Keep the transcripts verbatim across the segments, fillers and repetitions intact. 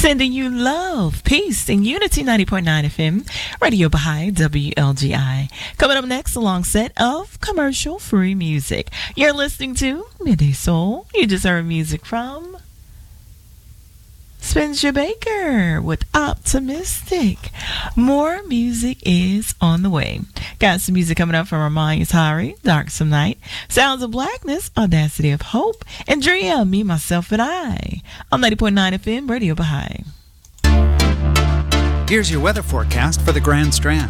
Sending you love, peace, and unity. Ninety point nine F M, Radio Baha'i, W L G I. Coming up next, a long set of commercial-free music. You're listening to Midday Soul. You just heard music from Spencer Baker with Optimistic. More music is on the way. Got some music coming up from Armani Atari, Darksome Night, Sounds of Blackness, Audacity of Hope, and Drea, Me, Myself, and I. On ninety point nine F M, Radio Baha'i. Here's your weather forecast for the Grand Strand.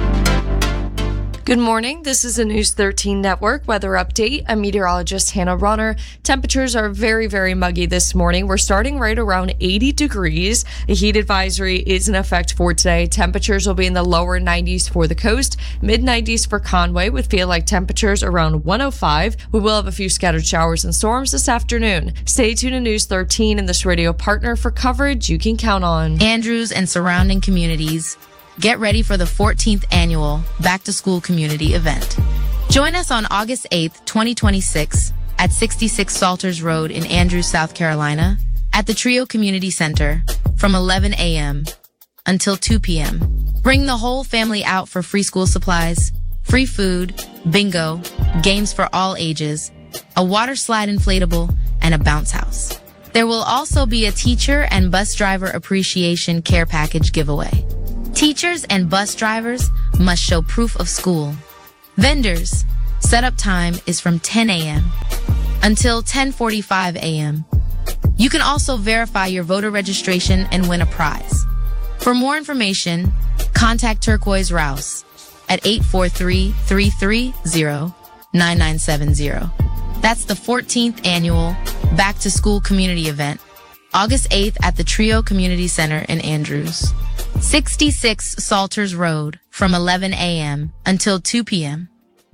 Good morning. This is a News thirteen Network weather update. I'm meteorologist Hannah Runner. Temperatures are very, very muggy this morning. We're starting right around eighty degrees. A heat advisory is in effect for today. Temperatures will be in the lower nineties for the coast, mid nineties for Conway, with feel like temperatures around one oh five. We will have a few scattered showers and storms this afternoon. Stay tuned to News thirteen and this radio partner for coverage you can count on. Andrews and surrounding communities, get ready for the fourteenth annual Back to School community event. Join us on August eighth, twenty twenty-six at sixty-six Salters Road in Andrews, South Carolina at the Trio Community Center from eleven a.m. until two p.m. Bring the whole family out for free school supplies, free food, bingo, games for all ages, a water slide inflatable, and a bounce house. There will also be a teacher and bus driver appreciation care package giveaway. Teachers and bus drivers must show proof of school. Vendors, setup time is from ten a.m. until ten forty-five a.m. You can also verify your voter registration and win a prize. For more information, contact Turquoise Rouse at eight four three, three three zero, nine nine seven zero. That's the fourteenth annual Back to School community event, August eighth at the Trio Community Center in Andrews. sixty-six Salters Road from eleven a.m. until two p.m.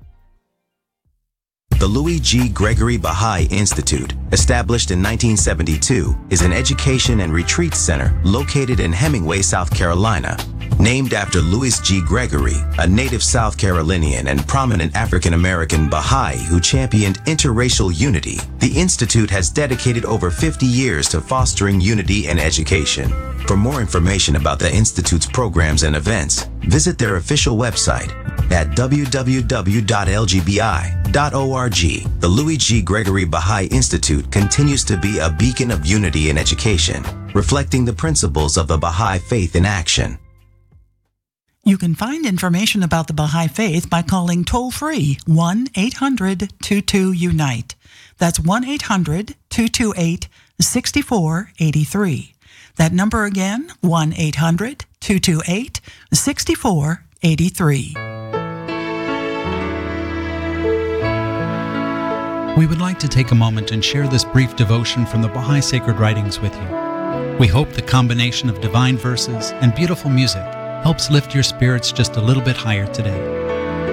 The Louis G. Gregory Baha'i Institute, established in nineteen seventy-two, is an education and retreat center located in Hemingway, South Carolina. Named after Louis G. Gregory, a native South Carolinian and prominent African-American Baha'i who championed interracial unity, the Institute has dedicated over fifty years to fostering unity and education. For more information about the Institute's programs and events, visit their official website at w w w dot l g b i dot org. The Louis G. Gregory Baha'i Institute continues to be a beacon of unity and education, reflecting the principles of the Baha'i faith in action. You can find information about the Baha'i Faith by calling toll-free one eight hundred two two unite. That's one eight hundred two two eight six four eight three. That number again, one eight hundred two two eight six four eight three. We would like to take a moment and share this brief devotion from the Baha'i Sacred Writings with you. We hope the combination of divine verses and beautiful music helps lift your spirits just a little bit higher today.